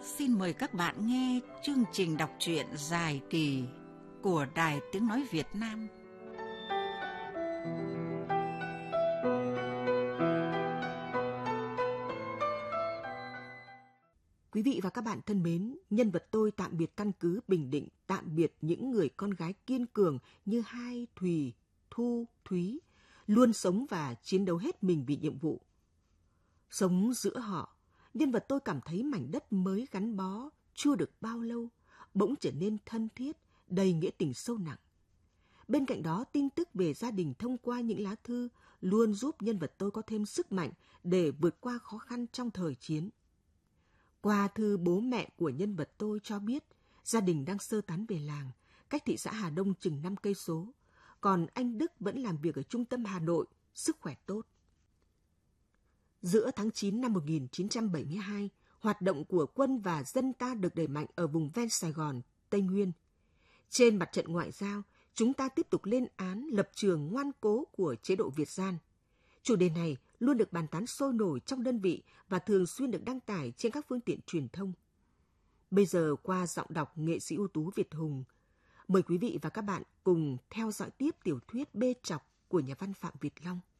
Xin mời các bạn nghe chương trình đọc truyện dài kỳ của Đài Tiếng Nói Việt Nam. Quý vị và các bạn thân mến, nhân vật tôi tạm biệt căn cứ Bình Định, tạm biệt những người con gái kiên cường như Hai, Thùy, Thu, Thúy, luôn sống và chiến đấu hết mình vì nhiệm vụ. Sống giữa họ, nhân vật tôi cảm thấy mảnh đất mới gắn bó, chưa được bao lâu, bỗng trở nên thân thiết, đầy nghĩa tình sâu nặng. Bên cạnh đó, tin tức về gia đình thông qua những lá thư luôn giúp nhân vật tôi có thêm sức mạnh để vượt qua khó khăn trong thời chiến. Qua thư bố mẹ của nhân vật tôi cho biết, gia đình đang sơ tán về làng, cách thị xã Hà Đông chừng 5 cây số, còn anh Đức vẫn làm việc ở trung tâm Hà Nội, sức khỏe tốt. Giữa tháng 9 năm 1972, hoạt động của quân và dân ta được đẩy mạnh ở vùng ven Sài Gòn, Tây Nguyên. Trên mặt trận ngoại giao, chúng ta tiếp tục lên án lập trường ngoan cố của chế độ Việt Gian. Chủ đề này luôn được bàn tán sôi nổi trong đơn vị và thường xuyên được đăng tải trên các phương tiện truyền thông. Bây giờ qua giọng đọc nghệ sĩ ưu tú Việt Hùng, mời quý vị và các bạn cùng theo dõi tiếp tiểu thuyết Bê Trọc của nhà văn Phạm Việt Long.